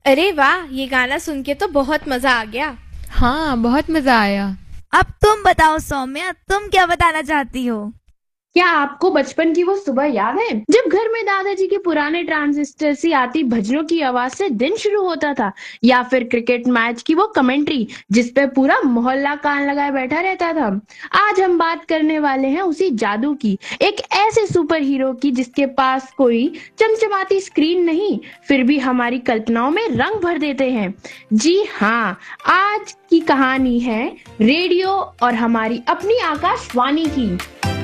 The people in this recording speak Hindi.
अरे वाह, ये गाना सुन के तो बहुत मजा आ गया। हाँ, बहुत मजा आया। अब तुम बताओ सौम्या, तुम क्या बताना चाहती हो? क्या आपको बचपन की वो सुबह याद है जब घर में दादाजी के पुराने ट्रांजिस्टर से आती भजनों की आवाज से दिन शुरू होता था, या फिर क्रिकेट मैच की वो कमेंट्री जिसपे पूरा मोहल्ला कान लगाए बैठा रहता था। आज हम बात करने वाले हैं उसी जादू की, एक ऐसे सुपर हीरो की जिसके पास कोई चमचमाती स्क्रीन नहीं, फिर भी हमारी कल्पनाओं में रंग भर देते हैं। जी हाँ, आज की कहानी है रेडियो और हमारी अपनी आकाशवाणी की।